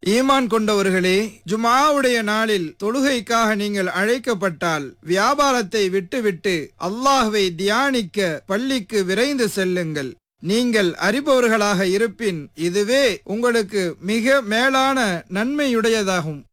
ஈமான் கொண்டவர்களே, ஜும்ஆவுடைய நாளில் தொழுகைக்காக நீங்கள் அழைக்கப்பட்டால் வியாபாரத்தை விட்டுவிட்டு அல்லாஹ்வை தியானிக்க பள்ளிக்கு விரைந்து செல்லுங்கள். நீங்கள் அறிபவர்களாக இருப்பின் இதுவே உங்களுக்கு மிக மேலான நன்மையுடையதாகும்.